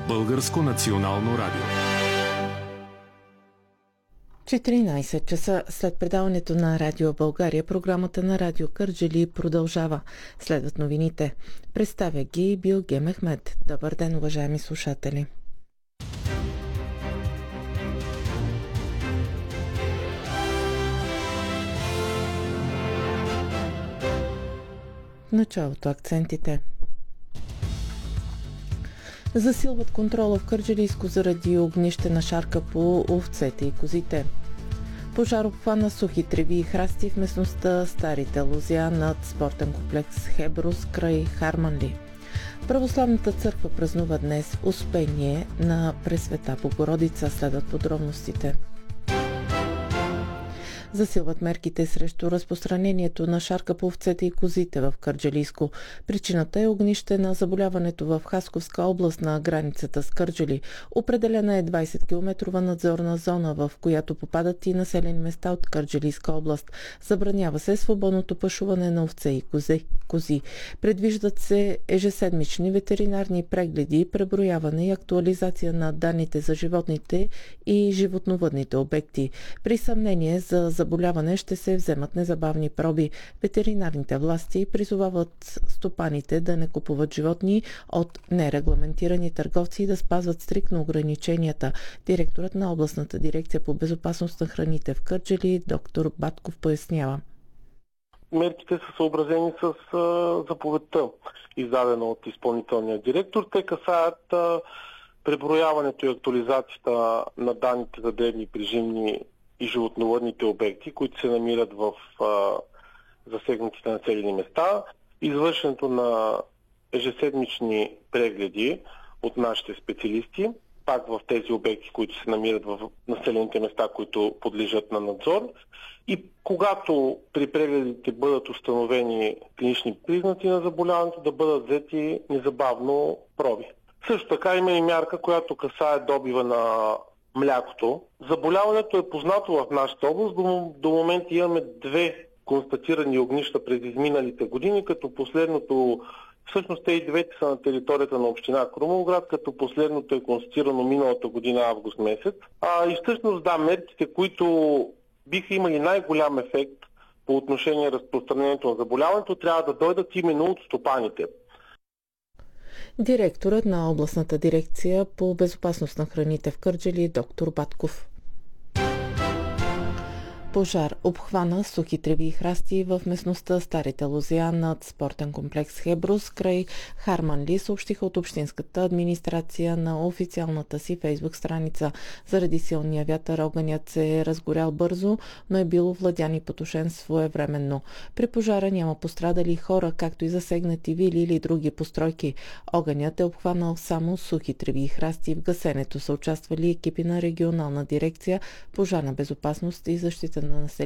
Българско национално радио. 14 часа след предаването на Радио България, програмата на Радио Кърджали продължава. Следват новините. Представя ги Билге Мехмед. Добър ден, уважаеми слушатели. В началото акцентите. Засилват контрола в Кърджалийско заради огнище на шарка по овцете и козите. Пожар обхвана сухи треви и храсти в местността Старите лозя над спортен комплекс Хеброс край Харманли. Православната църква празнува днес Успение на Пресвета Богородица. Следват подробностите. Засилват мерките срещу разпространението на шарка по овцете и козите в Кърджалийско. Причината е огнище на заболяването в Хасковска област на границата с Кърджали. Определена е 20-километрова надзорна зона, в която попадат и населени места от Кърджалийска област. Забранява се свободното пашуване на овце и кози. Предвиждат се ежеседмични ветеринарни прегледи, преброяване и актуализация на данните за животните и животновъдните обекти. При съмнение за заболяване ще се вземат незабавни проби. Ветеринарните власти призовават стопаните да не купуват животни от нерегламентирани търговци и да спазват стриктно ограниченията. Директорът на областната дирекция по безопасност на храните в Кърджали, доктор Батков, пояснява. Мерките са съобразени с заповедта, издадена от изпълнителния директор. Те касаят преброяването и актуализацията на данните за дребни преживни и животновъдните обекти, които се намират в засегнатите населени места, извършването на ежеседмични прегледи от нашите специалисти, пак в тези обекти, които се намират в населените места, които подлежат на надзор, и когато при прегледите бъдат установени клинични признаци на заболяването, да бъдат взети незабавно проби. Също така има и мярка, която касае добива на млякото. Заболяването е познато в нашата област. До момента имаме 2 констатирани огнища през изминалите години, като последното, всъщност те и двете са на територията на община Крумовград, като последното е констатирано миналата година август месец. И всъщност мерките, които биха имали най-голям ефект по отношение разпространението на заболяването, трябва да дойдат именно от стопаните. Директорът на областната дирекция по безопасност на храните в Кърджали, доктор Батков. Пожар обхвана сухи треви и храсти в местността Старите лозя над спортен комплекс Хеброс край Харманли, съобщиха от общинската администрация на официалната си фейсбук страница. Заради силния вятър огънят се е разгорял бързо, но е бил овладян и потушен своевременно. При пожара няма пострадали хора, както и засегнати вили или други постройки. Огънят е обхванал само сухи треви и храсти. В гасенето са участвали екипи на регионална дирекция пожарна безопасност и защита на населението